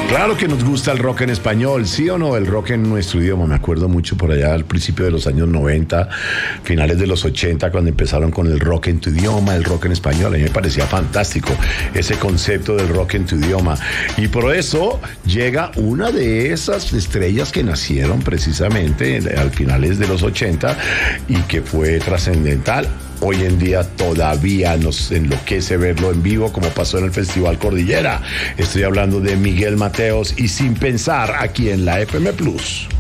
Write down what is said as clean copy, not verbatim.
Claro que nos gusta el rock en español, ¿sí o no? El rock en nuestro idioma. Me acuerdo mucho por allá al principio de los años 90, finales de los 80, cuando empezaron con el rock en tu idioma, el rock en español. A mí me parecía fantástico ese concepto del rock en tu idioma. Y por eso llega una de esas estrellas que nacieron precisamente al finales de los 80 y que fue trascendental. Hoy en día todavía nos enloquece verlo en vivo, como pasó en el Festival Cordillera. Estoy hablando de Miguel Mateos y Sin Pensar, aquí en la FM Plus.